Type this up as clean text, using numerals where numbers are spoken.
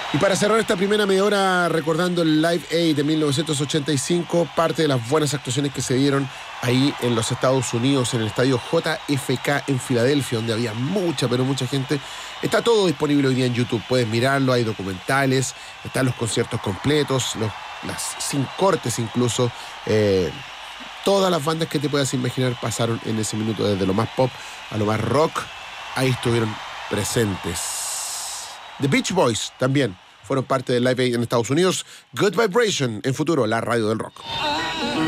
Y para cerrar esta primera media hora recordando el Live Aid de 1985, parte de las buenas actuaciones que se dieron ahí en los Estados Unidos, en el estadio JFK en Filadelfia, donde había mucha, pero mucha gente. Está todo disponible hoy día en YouTube, puedes mirarlo, hay documentales, están los conciertos completos, sin cortes incluso. Todas las bandas que te puedas imaginar pasaron en ese minuto, desde lo más pop a lo más rock, ahí estuvieron presentes. The Beach Boys también fueron parte del Live Aid en Estados Unidos. Good Vibration en Futuro, la radio del rock.